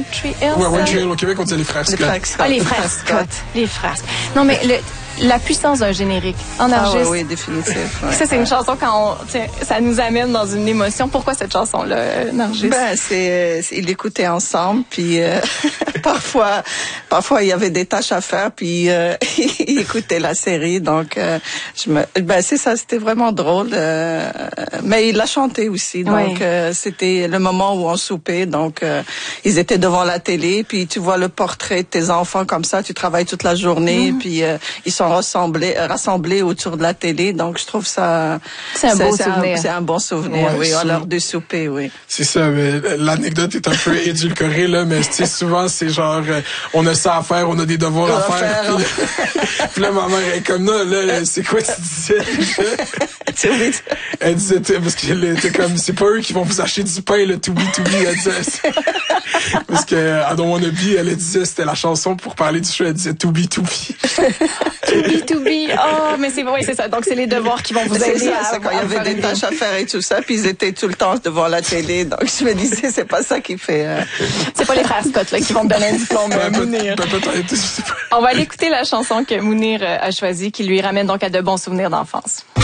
Tree Hill. Ouais, One Tree Hill. Au Québec, on dit les frères Scott. Les frères Scott. Les frères Scott. Non, mais la puissance d'un générique. En argiste. Oui, définitif. Ouais. Ça, c'est une chanson ça nous amène dans une émotion. Pourquoi cette chanson-là, Nargis? Ils l'écoutaient ensemble, puis parfois il y avait des tâches à faire, puis ils écoutaient la série, donc c'est ça, c'était vraiment drôle. Mais il l'a chanté aussi, donc c'était le moment où on soupait, donc ils étaient devant la télé, puis tu vois le portrait de tes enfants comme ça, tu travailles toute la journée, puis ils sont rassemblés autour de la télé, donc je trouve ça c'est un beau souvenir. C'est un bon souvenir, oui, à l'heure de souper, oui. C'est ça, mais l'anecdote est un peu édulcorée là, mais tu sais souvent c'est genre on a ça à faire, on a des devoirs à faire. Puis là ma mère est comme là c'est quoi tu disais? Elle disait parce qu'elle était comme c'est pas eux qui vont vous acheter du pain le to be elle disait. Parce que I Don't Wanna Be, elle disait c'était la chanson pour parler du show, elle disait to be. To be. Oh, mais c'est vrai, c'est ça. Donc, c'est les devoirs qui vont vous aider à quand il y avait des tâches à faire et tout ça, puis ils étaient tout le temps devant la télé. Donc, je me disais, c'est pas ça qui fait... C'est pas les frères Scott, là, qui vont te donner un diplôme, Mounir. On va aller écouter la chanson que Mounir a choisie, qui lui ramène donc à de bons souvenirs d'enfance.